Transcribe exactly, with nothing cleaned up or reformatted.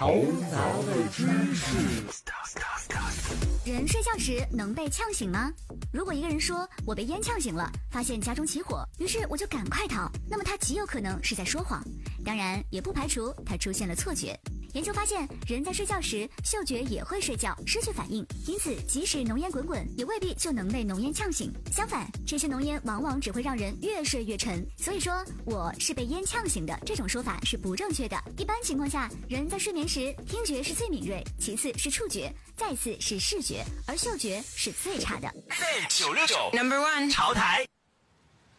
头脑的知识。 人睡觉时能被呛醒吗？如果一个人说我被烟呛醒了，发现家中起火，于是我就赶快逃，那么他极有可能是在说谎，当然也不排除他出现了错觉。研究发现，人在睡觉时嗅觉也会睡觉，失去反应，因此即使浓烟滚滚，也未必就能被浓烟呛醒。相反，这些浓烟往往只会让人越睡越沉。所以说我是被烟呛醒的这种说法是不正确的。一般情况下，人在睡眠时听觉是最敏锐，其次是触觉，再次是视觉，而嗅觉是最差的。 九六九 Number One 潮台。